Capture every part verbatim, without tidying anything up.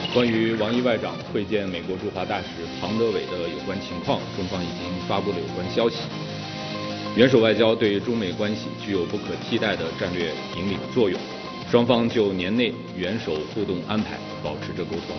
关于王毅外长会见美国驻华大使庞德伟的有关情况，中方已经发布了有关消息。元首外交对中美关系具有不可替代的战略引领作用，双方就年内元首互动安排保持着沟通。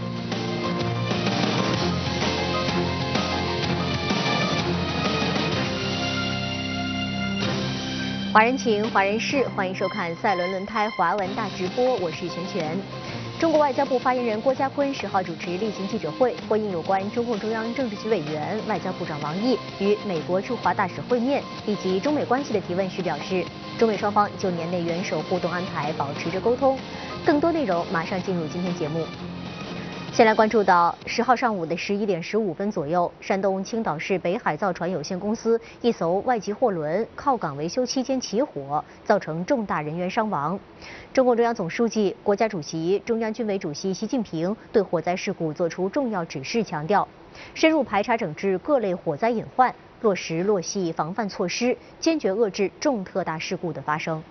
华人情，华人事，欢迎收看赛伦轮胎华文大直播，我是全全。中国外交部发言人郭家坤十号主持例行记者会，回应有关中共中央政治局委员、外交部长王毅与美国驻华大使会面以及中美关系的提问时表示，中美双方就年内元首互动安排保持着沟通。更多内容马上进入今天节目。先来关注到十号上午的十一点十五分左右，山东青岛市北海造船有限公司一艘外籍货轮靠港维修期间起火，造成重大人员伤亡。中共中央总书记、国家主席、中央军委主席习近平对火灾事故作出重要指示，强调深入排查整治各类火灾隐患，落实落细防范措施，坚决遏制重特大事故的发生。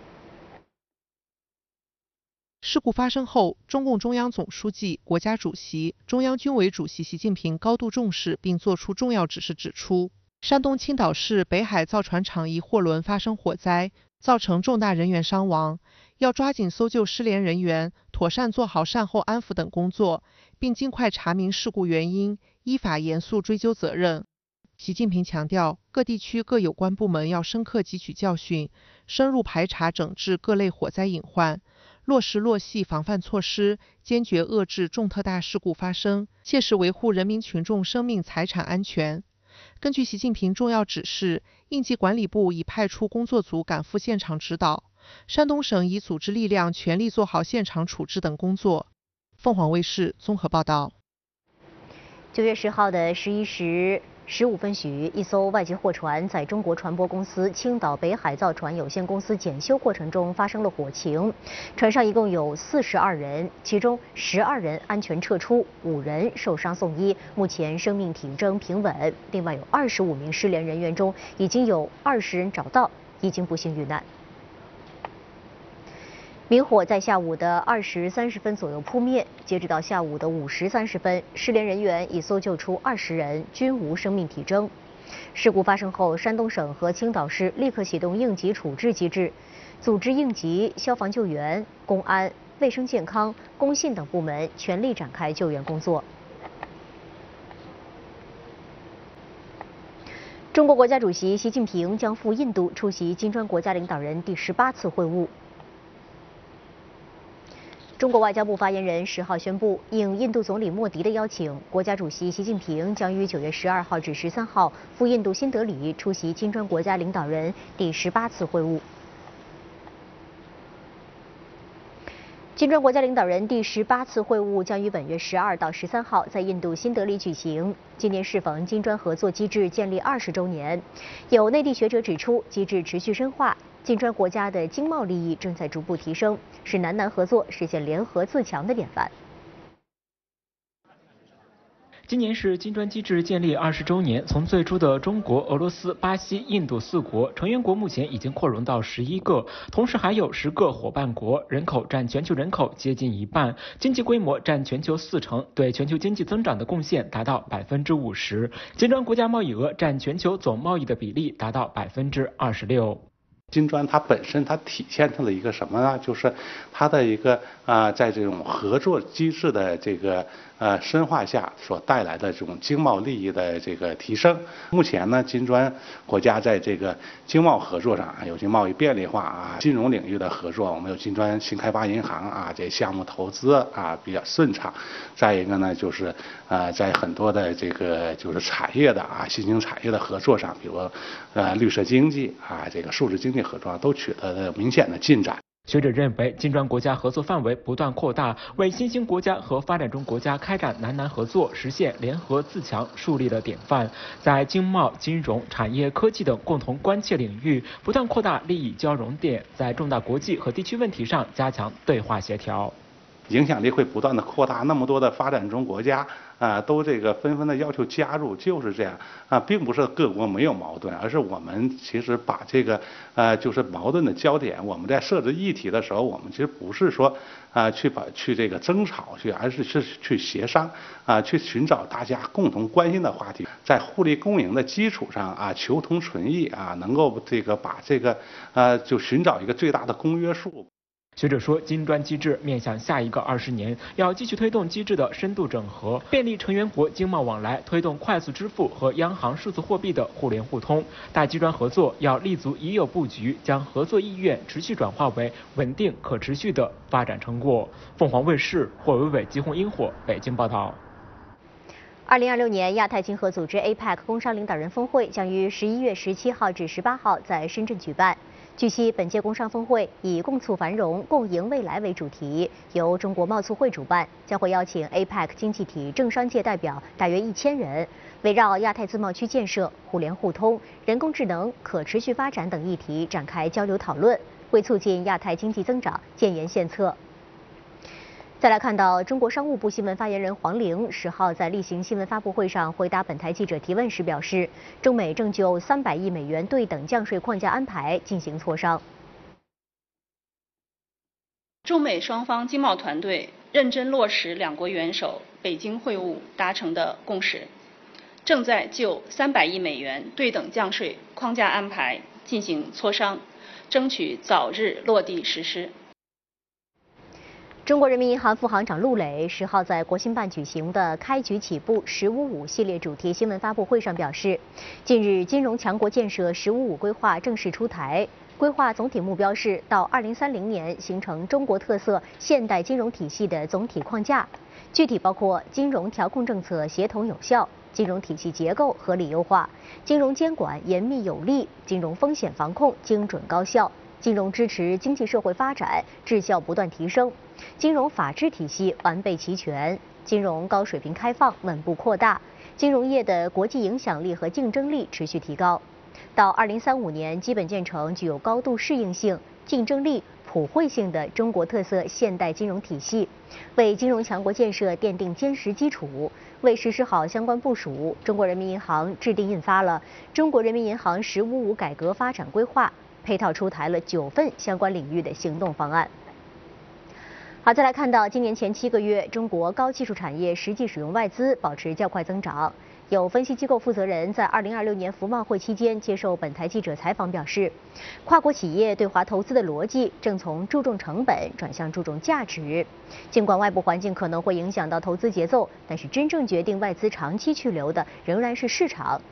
事故发生后，中共中央总书记、国家主席、中央军委主席习近平高度重视，并作出重要指示，指出山东青岛市北海造船厂一货轮发生火灾，造成重大人员伤亡，要抓紧搜救失联人员，妥善做好善后安抚等工作，并尽快查明事故原因，依法严肃追究责任。习近平强调，各地区各有关部门要深刻汲取教训，深入排查整治各类火灾隐患，落实落细防范措施，坚决遏制重特大事故发生，切实维护人民群众生命财产安全。根据习近平重要指示，应急管理部已派出工作组赶赴现场指导，山东省已组织力量全力做好现场处置等工作。凤凰卫视综合报道。 九月十号的十一时十五分许，一艘外籍货船在中国船舶公司青岛北海造船有限公司检修过程中发生了火情，船上一共有四十二人，其中十二人安全撤出，五人受伤送医，目前生命体征平稳。另外有二十五名失联人员中，已经有二十人找到，已经不幸遇难。明火在下午的二时三十分左右扑灭，截止到下午的五时三十分，失联人员已搜救出二十人，均无生命体征。事故发生后，山东省和青岛市立刻启动应急处置机制，组织应急、消防救援、公安、卫生健康、工信等部门全力展开救援工作。中国国家主席习近平将赴印度出席金砖国家领导人第十八次会晤。中国外交部发言人十号宣布，应印度总理莫迪的邀请，国家主席习近平将于九月十二号至十三号赴印度新德里出席金砖国家领导人第十八次会晤。金砖国家领导人第十八次会晤将于本月十二到十三号在印度新德里举行。今年适逢金砖合作机制建立二十周年，有内地学者指出，机制持续深化，金砖国家的经贸利益正在逐步提升，是南南合作实现联合自强的典范。 今年是金砖机制建立二十周年，从最初的中国、俄罗斯、巴西、印度四国成员国，目前已经扩容到十一个，同时还有十个伙伴国，人口占全球人口接近一半，经济规模占全球四成，对全球经济增长的贡献达到百分之五十。金砖国家贸易额占全球总贸易的比例达到百分之二十六。 金砖它本身它体现出了一个什么呢？就是它的一个啊、呃，在这种合作机制的这个呃深化下所带来的这种经贸利益的这个提升。目前呢，金砖国家在这个经贸合作上，有些贸易便利化啊，金融领域的合作，我们有金砖新开发银行啊，这项目投资啊比较顺畅。再一个呢，就是啊、呃，在很多的这个就是产业的啊新兴产业的合作上，比如呃绿色经济啊，这个数字经济合作都取得了明显的进展。 学者认为，金砖国家合作范围不断扩大，为新兴国家和发展中国家开展南南合作、实现联合自强树立了典范。在经贸、金融、产业、科技等共同关切领域，不断扩大利益交融点，在重大国际和地区问题上加强对话协调。 影响力会不断的扩大，那么多的发展中国家啊，都这个纷纷的要求加入，就是这样啊，并不是各国没有矛盾，而是我们其实把这个呃就是矛盾的焦点，我们在设置议题的时候，我们其实不是说啊去把去这个争吵去，而是是去协商啊，去寻找大家共同关心的话题，在互利共赢的基础上啊，求同存异啊，能够这个把这个呃就寻找一个最大的公约数。 学者说，金砖机制面向下一个二十年，要继续推动机制的深度整合，便利成员国经贸往来，推动快速支付和央行数字货币的互联互通。大金砖合作要立足已有布局，将合作意愿持续转化为稳定可持续的发展成果。凤凰卫视霍伟伟、吉红萤火北京报道。 二零二六年亚太经合组织 A P E C 工商领导人峰会将于十一月十七号至十八号在深圳举办。据悉，本届工商峰会以共促繁荣、共赢未来为主题，由中国贸促会主办，将会邀请 A P E C 经济体政商界代表大约一千人，围绕亚太自贸区建设、互联互通、人工智能、可持续发展等议题展开交流讨论，为促进亚太经济增长建言献策。再来看到中国商务部新闻发言人黄玲十号在例行新闻发布会上回答本台记者提问时表示，中美正就三百亿美元对等降税框架安排进行磋商。 中美双方经贸团队认真落实两国元首北京会晤达成的共识，正在就三百亿美元对等降税框架安排进行磋商，争取早日落地实施。 中国人民银行副行长陆磊十号在国新办举行的开局起步“十五五”系列主题新闻发布会上表示，近日金融强国建设“十五五”规划正式出台，规划总体目标是到二零三零年形成中国特色现代金融体系的总体框架，具体包括金融调控政策协同有效、金融体系结构合理优化、金融监管严密有力、金融风险防控精准高效、金融支持经济社会发展质效不断提升、金融法治体系完备齐全、金融高水平开放稳步扩大、金融业的国际影响力和竞争力持续提高。到二零三五年，基本建成具有高度适应性、竞争力、普惠性的中国特色现代金融体系，为金融强国建设奠定坚实基础。为实施好相关部署，中国人民银行制定印发了《中国人民银行“十五五”改革发展规划》，配套出台了九份相关领域的行动方案。好，再来看到今年前七个月，中国高技术产业实际使用外资保持较快增长。有分析机构负责人在二零二六年服贸会期间接受本台记者采访表示，跨国企业对华投资的逻辑正从注重成本转向注重价值。尽管外部环境可能会影响到投资节奏，但是真正决定外资长期去留的仍然是市场。